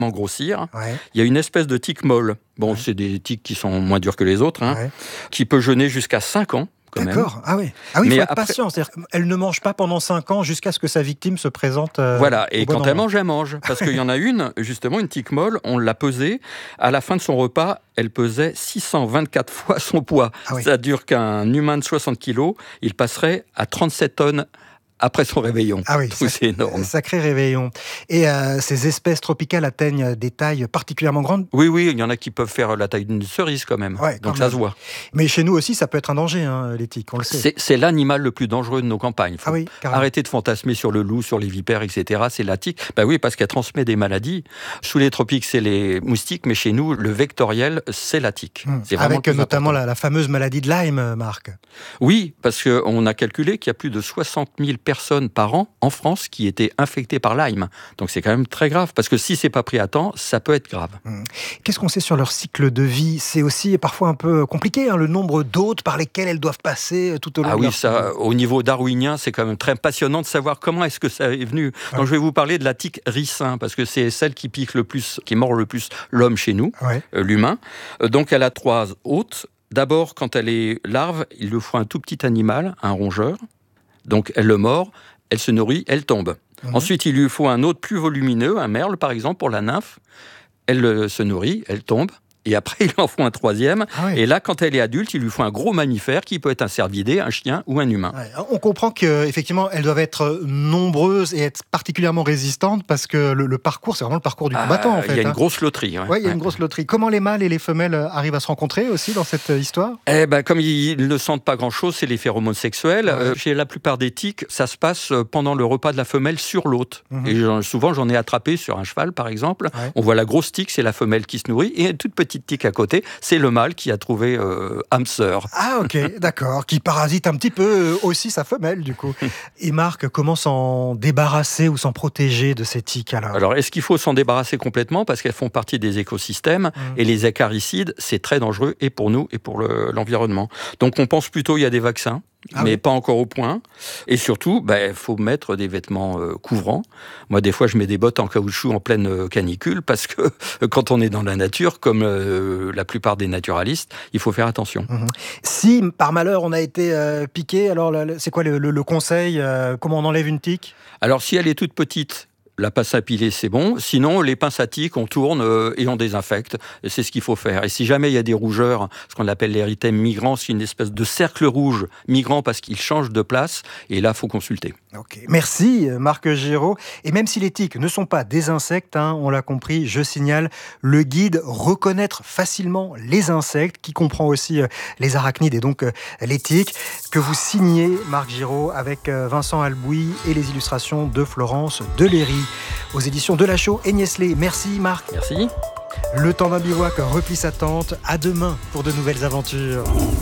grossir. Ouais. Il y a une espèce de tique molle. Bon, c'est des tiques qui sont moins dures que les autres, qui peut jeûner jusqu'à 5 ans. D'accord, ah oui, il Mais faut être après... patient, c'est-à-dire qu'elle ne mange pas pendant 5 ans jusqu'à ce que sa victime se présente Voilà, et quand elle mange, parce qu'il y en a une, justement, une tique molle, on l'a pesée, à la fin de son repas, elle pesait 624 fois son poids. Ah oui. C'est-à-dire qu'un humain de 60 kilos, il passerait à 37 tonnes après son réveillon. Ah oui, c'est énorme. Sacré réveillon. Et ces espèces tropicales atteignent des tailles particulièrement grandes. Oui, il y en a qui peuvent faire la taille d'une cerise quand même. Ouais, donc quand ça même. se voit. Mais chez nous aussi, ça peut être un danger, les tiques, on le sait. C'est l'animal le plus dangereux de nos campagnes. Faut carrément. arrêter de fantasmer sur le loup, sur les vipères, etc. C'est la tique. Oui, parce qu'elle transmet des maladies. Sous les tropiques, c'est les moustiques, mais chez nous, le vectoriel, c'est la tique. C'est avec notamment la fameuse maladie de Lyme, Marc. Oui, parce qu'on a calculé qu'il y a plus de 60 000 personnes par an en France qui étaient infectées par Lyme. Donc c'est quand même très grave, parce que si c'est pas pris à temps, ça peut être grave. Qu'est-ce qu'on sait sur leur cycle de vie ? C'est aussi parfois un peu compliqué, le nombre d'hôtes par lesquels elles doivent passer tout au long de leur vie. Au niveau darwinien, c'est quand même très passionnant de savoir comment est-ce que ça est venu. Donc je vais vous parler de la tique ricin, parce que c'est celle qui pique le plus, qui mord le plus l'homme chez nous, l'humain. Donc elle a 3 hôtes. D'abord, quand elle est larve, il lui faut un tout petit animal, un rongeur. Donc elle le mord, elle se nourrit, elle tombe. Ensuite, il lui faut un hôte plus volumineux, un merle par exemple, pour la nymphe. Elle se nourrit, elle tombe. Et après, il en faut un 3e. Et là, quand elle est adulte, il lui faut un gros mammifère qui peut être un cervidé, un chien ou un humain. On comprend qu'effectivement, elles doivent être nombreuses et être particulièrement résistantes parce que le parcours, c'est vraiment le parcours du combattant, en fait. Il y a une grosse loterie. Il y a une grosse loterie. Comment les mâles et les femelles arrivent à se rencontrer aussi dans cette histoire ? Comme ils ne sentent pas grand-chose, c'est les phéromones sexuels. Chez la plupart des tiques, ça se passe pendant le repas de la femelle sur l'hôte. Et souvent, j'en ai attrapé sur un cheval, par exemple. On voit la grosse tique, c'est la femelle qui se nourrit, et une toute petite tique à côté, c'est le mâle qui a trouvé âme sœur. Ah ok, d'accord, qui parasite un petit peu aussi sa femelle du coup. Et Marc, comment s'en débarrasser ou s'en protéger de ces tiques alors ? Alors, est-ce qu'il faut s'en débarrasser complètement parce qu'elles font partie des écosystèmes et les acaricides, c'est très dangereux et pour nous et pour l'environnement. Donc on pense plutôt il y a des vaccins. Mais pas encore au point. Et surtout, faut mettre des vêtements couvrants. Moi, des fois, je mets des bottes en caoutchouc en pleine canicule parce que quand on est dans la nature, comme la plupart des naturalistes, il faut faire attention. Si, par malheur, on a été piqué, alors c'est quoi le conseil ? Comment on enlève une tique ? Alors, si elle est toute petite, la pince à piler, c'est bon. Sinon, les pinces à tiques, on tourne et on désinfecte. Et c'est ce qu'il faut faire. Et si jamais il y a des rougeurs, ce qu'on appelle l'érythème migrant, c'est une espèce de cercle rouge migrant parce qu'il change de place. Et là, il faut consulter. Ok, merci Marc Giraud. Et même si les tiques ne sont pas des insectes, on l'a compris, je signale le guide Reconnaître facilement les insectes, qui comprend aussi les arachnides et donc les tiques, que vous signez, Marc Giraud, avec Vincent Albouy et les illustrations de Florence Deléry, aux éditions Delachaux et Nieslé. Merci Marc. Merci. Le temps d'un bivouac replie sa tente. À demain pour de nouvelles aventures.